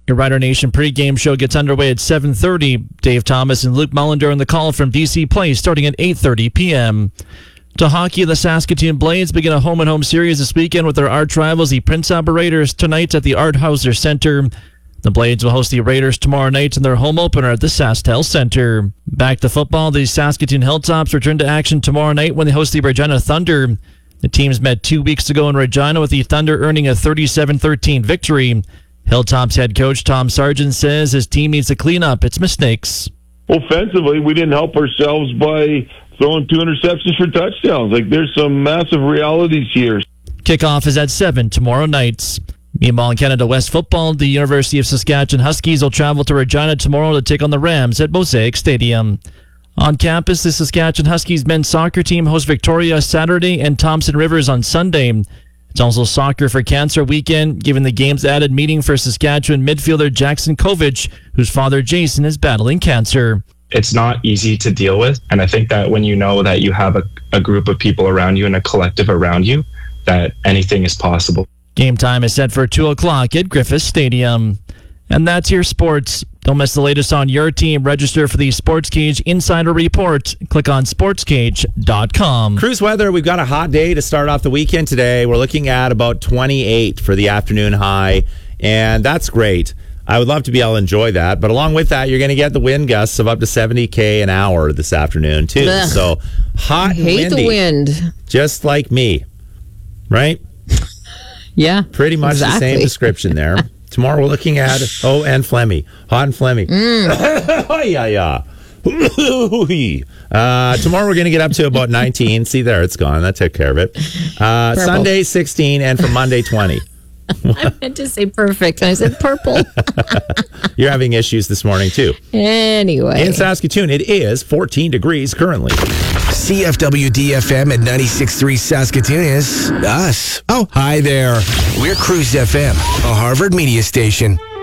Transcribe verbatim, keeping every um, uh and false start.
Your Rider Nation pregame show gets underway at seven thirty. Dave Thomas and Luke Mullender on the call from B C Place starting at eight thirty p.m. To hockey, the Saskatoon Blades begin a home-and-home series this weekend with their arch rivals, the Prince Albert Raiders, tonight at the Art Hauser Center. The Blades will host the Raiders tomorrow night in their home opener at the SaskTel Center. Back to football, the Saskatoon Hilltops return to action tomorrow night when they host the Regina Thunder. The teams met two weeks ago in Regina with the Thunder earning a thirty-seven thirteen victory. Hilltops head coach Tom Sargent says his team needs to clean up its mistakes. Offensively, we didn't help ourselves by throwing two interceptions for touchdowns. Like, there's some massive realities here. Kickoff is at seven tomorrow night. Meanwhile, in Canada West football, the University of Saskatchewan Huskies will travel to Regina tomorrow to take on the Rams at Mosaic Stadium. On campus, the Saskatchewan Huskies men's soccer team hosts Victoria Saturday and Thompson Rivers on Sunday. It's also Soccer for Cancer weekend, given the game's added meeting for Saskatchewan midfielder Jackson Kovich, whose father Jason is battling cancer. It's not easy to deal with, and I think that when you know that you have a, a group of people around you and a collective around you, that anything is possible. Game time is set for two o'clock at Griffith Stadium. And that's your sports. Don't miss the latest on your team. Register for the Sports Cage Insider Report. Click on sports cage dot com. Cruise weather, we've got a hot day to start off the weekend today. We're looking at about twenty-eight for the afternoon high, and that's great. I would love to be able to enjoy that, but along with that, you're going to get the wind gusts of up to seventy K an hour this afternoon, too. Ugh. So hot and hate windy. the wind. Just like me, right? Yeah. Pretty much exactly. the same description there. Tomorrow we're looking at, oh, and phlegmy. Hot and phlegmy. Mm. Oh, yeah, yeah. uh, tomorrow we're going to get up to about nineteen. See there, it's gone. That took care of it. Uh, Sunday, sixteen, and for Monday, twenty. I meant to say perfect, and I said purple. You're having issues this morning, too. Anyway. In Saskatoon, it is fourteen degrees currently. C F W D F M at ninety-six point three Saskatoon is us. Oh, hi there. We're Cruise F M, a Harvard media station.